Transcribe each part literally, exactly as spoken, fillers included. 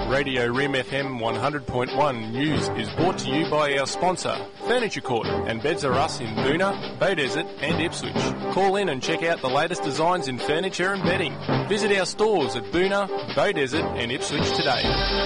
Radio Rim F M one hundred point one News is brought to you by our sponsor, Furniture Court and Beds R Us in Boonah, Beaudesert and Ipswich. Call in and check out the latest designs in furniture and bedding. Visit our stores at Boonah, Beaudesert and Ipswich today.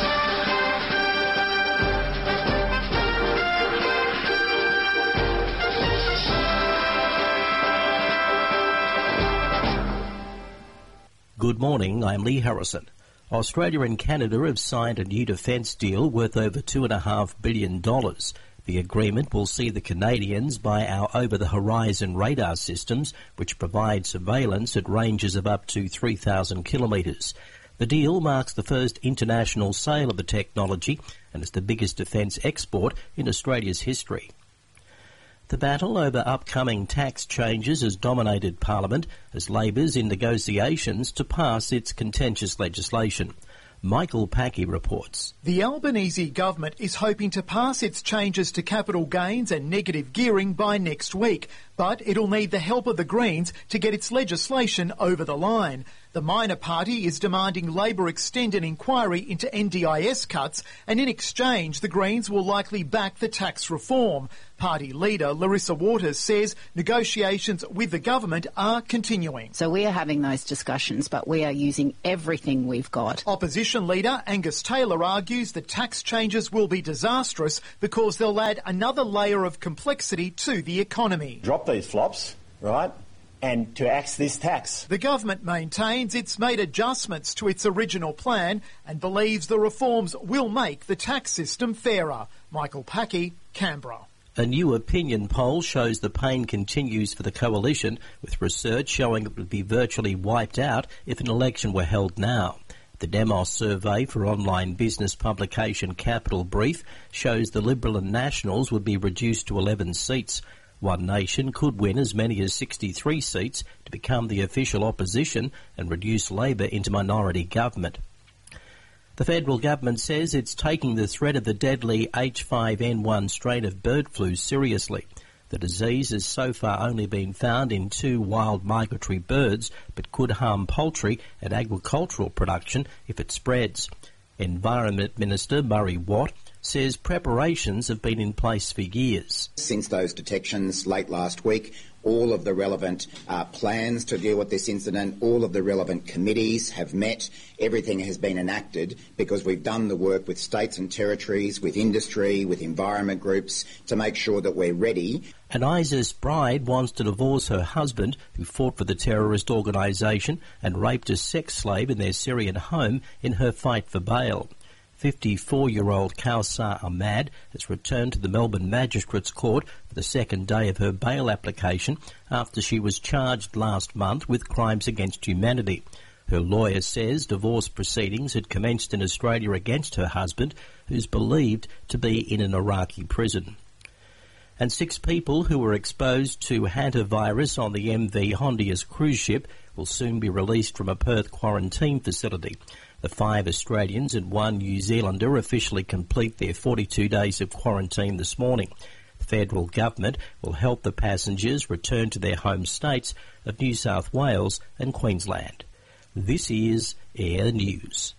Good morning, I'm Lee Harrison. Australia and Canada have signed a new defence deal worth over two point five billion dollars. The agreement will see the Canadians buy our over-the-horizon radar systems, which provide surveillance at ranges of up to three thousand kilometres. The deal marks the first international sale of the technology and is the biggest defence export in Australia's history. The battle over upcoming tax changes has dominated Parliament as Labor's in negotiations to pass its contentious legislation. Michael Packey reports. The Albanese government is hoping to pass its changes to capital gains and negative gearing by next week, but it'll need the help of the Greens to get its legislation over the line. The minor party is demanding Labor extend an inquiry into N D I S cuts, and in exchange the Greens will likely back the tax reform. Party leader Larissa Waters says negotiations with the government are continuing. So we are having those discussions, but we are using everything we've got. Opposition leader Angus Taylor argues the tax changes will be disastrous because they'll add another layer of complexity to the economy. Drop these flops, right? And to axe this tax. The government maintains it's made adjustments to its original plan and believes the reforms will make the tax system fairer. Michael Packey, Canberra. A new opinion poll shows the pain continues for the coalition, with research showing it would be virtually wiped out if an election were held now. The Demos survey for online business publication Capital Brief shows the Liberal and Nationals would be reduced to eleven seats. One Nation could win as many as sixty-three seats to become the official opposition and reduce Labor into minority government. The federal government says it's taking the threat of the deadly H five N one strain of bird flu seriously. The disease has so far only been found in two wild migratory birds, but could harm poultry and agricultural production if it spreads. Environment Minister Murray Watt says preparations have been in place for years. Since those detections late last week, all of the relevant uh, plans to deal with this incident, all of the relevant committees have met. Everything has been enacted because we've done the work with states and territories, with industry, with environment groups to make sure that we're ready. An ISIS bride wants to divorce her husband, who fought for the terrorist organisation and raped a sex slave in their Syrian home in her fight for bail. fifty-four-year-old Kausar Ahmad has returned to the Melbourne Magistrates Court for the second day of her bail application after she was charged last month with crimes against humanity. Her lawyer says divorce proceedings had commenced in Australia against her husband, who's believed to be in an Iraqi prison. And six people who were exposed to hantavirus on the M V Hondius cruise ship will soon be released from a Perth quarantine facility. The five Australians and one New Zealander officially complete their forty-two days of quarantine this morning. The federal government will help the passengers return to their home states of New South Wales and Queensland. This is Air News.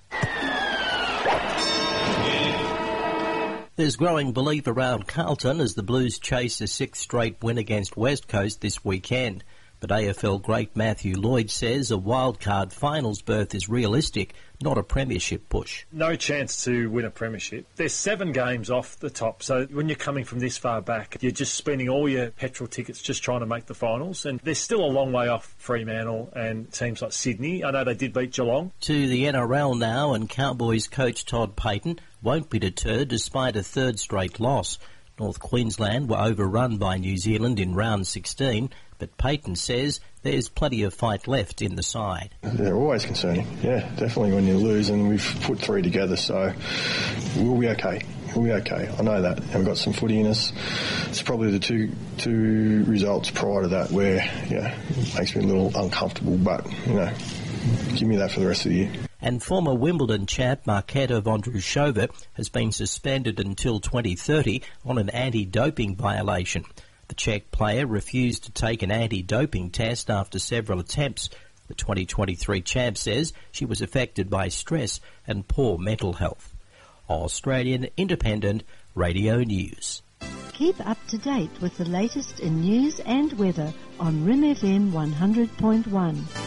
There's growing belief around Carlton as the Blues chase a sixth straight win against West Coast this weekend. But A F L great Matthew Lloyd says a wildcard finals berth is realistic, not a premiership push. No chance to win a premiership. There's seven games off the top, so when you're coming from this far back, you're just spending all your petrol tickets just trying to make the finals, and there's still a long way off Fremantle and teams like Sydney. I know they did beat Geelong. To the N R L now, and Cowboys coach Todd Payten won't be deterred despite a third straight loss. North Queensland were overrun by New Zealand in round sixteen, but Payten says there's plenty of fight left in the side. They're always concerning, yeah, definitely when you lose, and we've put three together, so we'll be okay. We'll be okay. I know that. And we've got some footy in us. It's probably the two two results prior to that where, yeah, it makes me a little uncomfortable, but, you know, give me that for the rest of the year. And former Wimbledon champ Marketa Vondrousova has been suspended until twenty thirty on an anti-doping violation. The Czech player refused to take an anti-doping test after several attempts. The twenty twenty-three champ says she was affected by stress and poor mental health. Australian Independent Radio News. Keep up to date with the latest in news and weather on R I M F M one hundred point one.